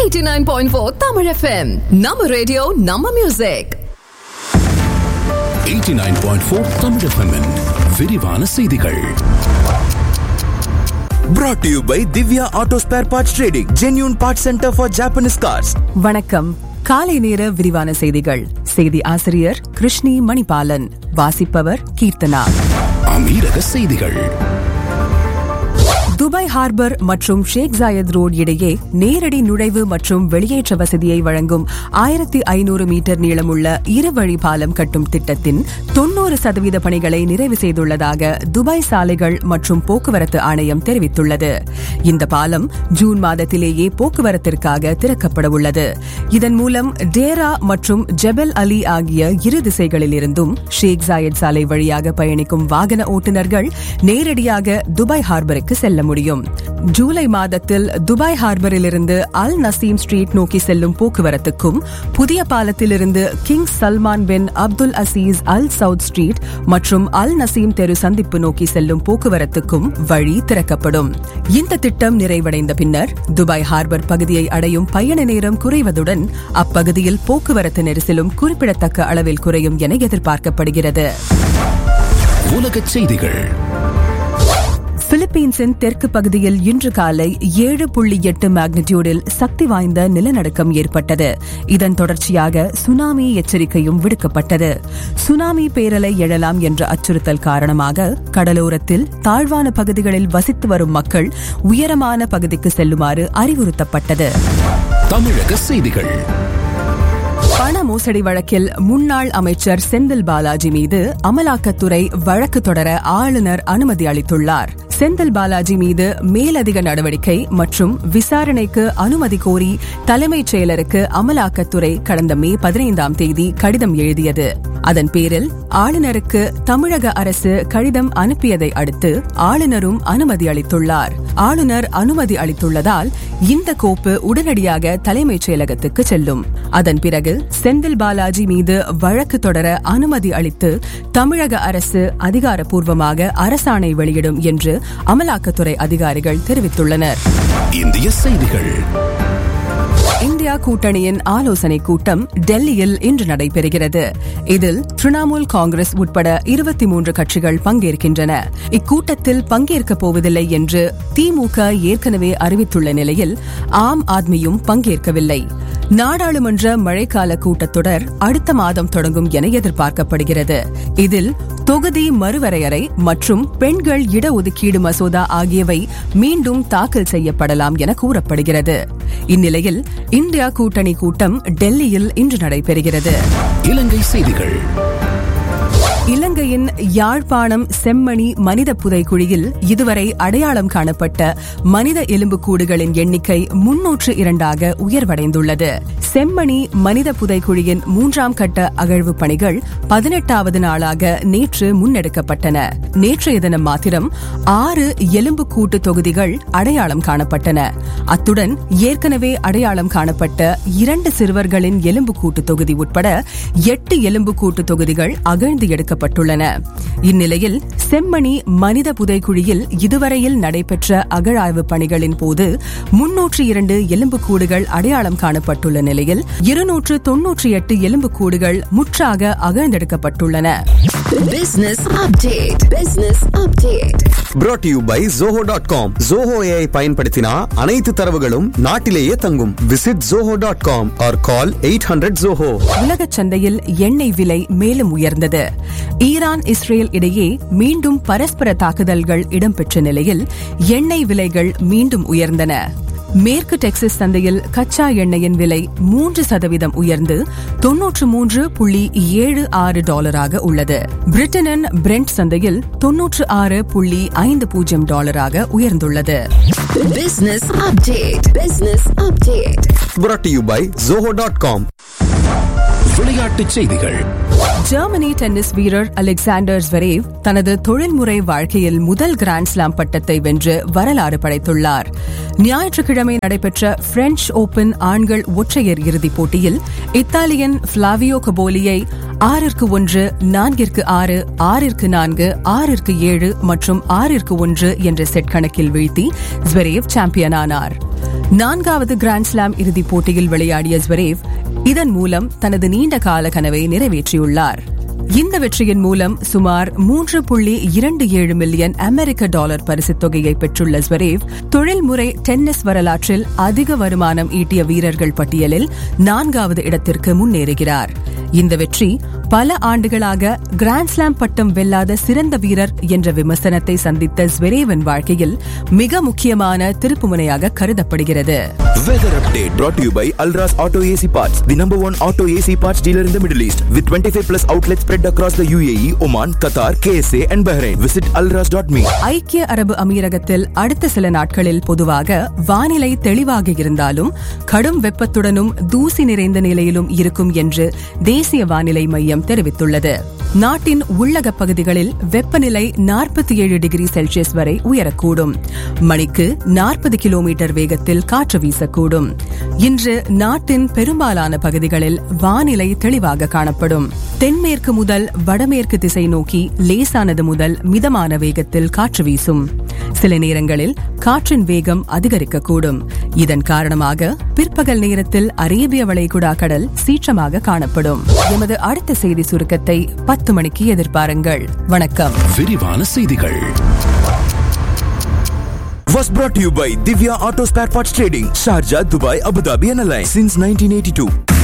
89.4 Tamil FM. நம்ம radio நம்ம music. 89.4 Tamil FM -இன் விரிவான செய்திகள். Brought to you by Divya Auto Spare Parts Trading, genuine parts center for Japanese cars. வணக்கம். காலை நேர விரிவான செய்திகள். செய்தி ஆசிரியர் கிருஷ்ணி மணிபாலன். வாசிப்பவர் கீர்த்தனா. அமீரக செய்திகள். துபாய் ஹார்பர் மற்றும் ஷேக் ஜாயத் ரோட் இடையே நேரடி நுழைவு மற்றும் வெளியேற்ற வசதியை வழங்கும் 1500 மீட்டர் நீளமுள்ள இருவழி பாலம் கட்டும் திட்டத்தின் 90% பணிகளை நிறைவு செய்துள்ளதாக துபாய் சாலைகள் மற்றும் போக்குவரத்து ஆணையம் தெரிவித்துள்ளது. இந்த பாலம் ஜூன் மாதத்திலேயே போக்குவரத்திற்காக திறக்கப்பட உள்ளது. இதன் மூலம் டேரா மற்றும் ஜெபல் அலி ஆகிய இரு திசைகளில் இருந்தும் ஷேக் ஜாயத் சாலை வழியாக பயணிக்கும் வாகன ஓட்டுநர்கள் நேரடியாக துபாய் ஹார்பருக்கு செல்ல முடியும். ஜூலை மாதத்தில் துபாய் ஹார்பரிலிருந்து அல் நசீம் ஸ்ட்ரீட் நோக்கி செல்லும் போக்குவரத்துக்கும் புதிய பாலத்திலிருந்து கிங் சல்மான் பின் Abdul Azeez Al Saud street மற்றும் அல் நசீம் தெரு சந்திப்பு நோக்கி செல்லும் போக்குவரத்துக்கும் வழி திறக்கப்படும். இந்த திட்டம் நிறைவடைந்த பின்னர் துபாய் ஹார்பர் பகுதியை அடையும் பயண நேரம் குறைவதுடன் அப்பகுதியில் போக்குவரத்து நெரிசலும் குறிப்பிடத்தக்க அளவில் குறையும் என எதிர்பார்க்கப்படுகிறது. உலகச் செய்திகள். பிலிப்பீன்ஸின் தெற்கு பகுதியில் இன்று காலை 7.8 மேக்னிடியூடில் சக்தி வாய்ந்த நிலநடுக்கம் ஏற்பட்டது. இதன் தொடர்ச்சியாக சுனாமி எச்சரிக்கையும் விடுக்கப்பட்டது. சுனாமி பேரலை எழலாம் என்ற அச்சுறுத்தல் காரணமாக கடலோரத்தில் தாழ்வான பகுதிகளில் வசித்து வரும் மக்கள் உயரமான பகுதிக்கு செல்லுமாறு அறிவுறுத்தப்பட்டது. தமிழக செய்திகள். பண மோசடி வழக்கில் முன்னாள் அமைச்சர் செந்தில் பாலாஜி மீது அமலாக்கத்துறை வழக்கு தொடர ஆளுநர் அனுமதி அளித்துள்ளார். செந்தில் பாலாஜி மீது மேலதிக நடவடிக்கை மற்றும் விசாரணைக்கு அனுமதி கோரி தலைமைச் செயலருக்கு அமலாக்கத்துறை கடந்த மே 15ஆம் தேதி கடிதம் எழுதியது. அதன் பேரில் ஆளுநருக்கு தமிழக அரசு கடிதம் அனுப்பியதை அடுத்து ஆளுநரும் அனுமதி அளித்துள்ளார். ஆளுநர் அனுமதி அளித்துள்ளதால் இந்த கோப்பு உடனடியாக தலைமைச் செயலகத்துக்கு செல்லும். அதன் பிறகு செந்தில் பாலாஜி மீது வழக்கு தொடர அனுமதி அளித்து தமிழக அரசு அதிகாரப்பூர்வமாக அரசாணை வெளியிடும் என்று அமலாக்கத்துறை அதிகாரிகள் தெரிவித்துள்ளனர். இந்திய செய்திகள். இந்தியா கூட்டணியின் ஆலோசனைக் கூட்டம் டெல்லியில் இன்று நடைபெறுகிறது. இதில் திரிணாமுல் காங்கிரஸ் உட்பட 23 கட்சிகள் பங்கேற்கின்றன. இக்கூட்டத்தில் பங்கேற்கப் போவதில்லை என்று திமுக ஏற்கனவே அறிவித்துள்ள நிலையில் ஆம் ஆத்மியும் பங்கேற்கவில்லை. நாடாளுமன்ற மழைக்கால கூட்டத்தொடர் அடுத்த மாதம் தொடங்கும் என எதிர்பார்க்கப்படுகிறது. இதில் தொகுதி மறுவரையறை மற்றும் பெண்கள் இடஒதுக்கீடு மசோதா ஆகியவை மீண்டும் தாக்கல் செய்யப்படலாம் என கூறப்படுகிறது. இந்நிலையில் இந்தியா கூட்டணி கூட்டம் டெல்லியில் இன்று நடைபெறுகிறது. இலங்கை செய்திகள். இலங்கையின் யாழ்ப்பாணம் செம்மணி மனித புதைக்குழியில் இதுவரை அடையாளம் காணப்பட்ட மனித எலும்புக்கூடுகளின் எண்ணிக்கை 302 உயர்வடைந்துள்ளது. செம்மணி மனித புதைக்குழியின் 3ஆம் கட்ட அகழ்வு பணிகள் 18வது நாளாக நேற்று முன்னெடுக்கப்பட்டன. நேற்றைய தினம் மாத்திரம் 6 எலும்புக்கூட்டு தொகுதிகள் அடையாளம் காணப்பட்டன. அத்துடன் ஏற்கனவே அடையாளம் காணப்பட்ட 2 சிறுவர்களின் எலும்புக்கூட்டு தொகுதி உட்பட 8 எலும்புக்கூட்டு தொகுதிகள் அகழ்ந்து எடுக்கப்பட்டன. இந்நிலையில் செம்மணி மனித புதைக்குழியில் இதுவரையில் நடைபெற்ற அகழாய்வு பணிகளின் போது 302 எலும்புக்கூடுகள் அடையாளம் காணப்பட்டுள்ள நிலையில் 298 எலும்புக்கூடுகள் முற்றாக அகழ்ந்தெடுக்கப்பட்டுள்ளன. Business update. Business update. Brought to you by Zoho.com. Zoho AI பயன்படுத்தினா அனைத்து தரவுகளும் நாட்டிலேயே தங்கும். Visit Zoho.com or call 800 Zoho. உலகச் சந்தையில் எண்ணெய் விலை மேலும் உயர்ந்தது. ஈரான் இஸ்ரேல் இடையே மீண்டும் பரஸ்பர தாக்குதல்கள் இடம்பெற்ற நிலையில் எண்ணெய் விலைகள் மீண்டும் உயர்ந்தன. மேற்கு டெக்சாஸ் சந்தையில் கச்சா எண்ணெயின் விலை 3% உயர்ந்து $93.76 உள்ளது. பிரிட்டனின் பிரெண்ட் சந்தையில் $96.50 உயர்ந்துள்ளது. Business update. Business update. Brought to you by Zoho.com. விளையாட்டுச் செய்திகள். ஜெர்மனி டென்னிஸ் வீரர் அலெக்சாண்டர் ஸ்வெரேவ் தனது தொழில்முறை வாழ்க்கையில் முதல் கிராண்ட் ஸ்லாம் பட்டத்தை வென்று வரலாறு படைத்துள்ளார். ஞாயிற்றுக்கிழமை நடைபெற்ற பிரெஞ்ச் ஓபன் ஆண்கள் ஒற்றையர் இறுதிப் போட்டியில் இத்தாலியன் பிளாவியோ கபோலியை 6-1, 4-6, 6-4, 6-7 மற்றும் 6-1 என்ற செட் கணக்கில் வீழ்த்தி ஸ்வெரேவ் சாம்பியனானார். 4வது கிராண்ட் ஸ்லாம் இறுதிப் போட்டியில் விளையாடிய ஸ்வரேவ் இதன் மூலம் தனது நீண்ட கால கனவை நிறைவேற்றியுள்ளார். இந்த வெற்றியின் மூலம் சுமார் 3.27 மில்லியன் அமெரிக்க டாலர் பரிசுத் தொகையை பெற்றுள்ள ஸ்வரேவ் தொழில்முறை டென்னிஸ் வரலாற்றில் அதிக வருமானம் ஈட்டிய வீரர்கள் பட்டியலில் 4வது இடத்திற்கு முன்னேறுகிறார். இந்த வெற்றி பல ஆண்டுகளாக கிராண்ட்ஸ்லாம் பட்டம் வெல்லாத சிறந்த வீரர் என்ற விமர்சனத்தை சந்தித்த ஸ்வரேவின் வாழ்க்கையில் மிக முக்கியமான திருப்புமுனையாக கருதப்படுகிறது. Weather update brought to you by Alras Auto AC Parts, the number one auto AC parts dealer in the Middle East, with 25 plus outlets spread across the UAE, Oman, Qatar, KSA and Bahrain. Visit alras.me. ஐக்கிய அரபு அமீரகத்தில் அடுத்த சில நாட்களில் பொதுவாக வானிலை தெளிவாக இருந்தாலும் கடும் வெப்பத்துடனும் தூசி நிறைந்த நிலையிலும் இருக்கும் என்று தேசிய வானிலை மையம் தெரிவித்துள்ளது. நாட்டின் உள்ளக பகுதிகளில் வெப்பநிலை 47 டிகிரி செல்சியஸ் வரை உயரக்கூடும். மணிக்கு 40 கிலோமீட்டர் வேகத்தில் காற்று வீசக்கூடும். இன்று நாட்டின் பெரும்பாலான பகுதிகளில் வானிலை தெளிவாக காணப்படும். தென்மேற்கு முதல் வடமேற்கு திசை நோக்கி லேசானது முதல் மிதமான வேகத்தில் காற்று வீசும். சில நேரங்களில் காற்றின் வேகம் அதிகரிக்கக்கூடும். இதன் காரணமாக பிற்பகல் நேரத்தில் அரேபிய வளைகுடா கடல் சீற்றமாக காணப்படும். எமது அடுத்த செய்தி சுருக்கத்தை 10 மணிக்கு எதிர்பாருங்கள். வணக்கம். விரிவான செய்திகள் Was brought to you by Divya Auto Spare Parts Trading, Sharjah, Dubai, Abu Dhabi and Alliance since 1982.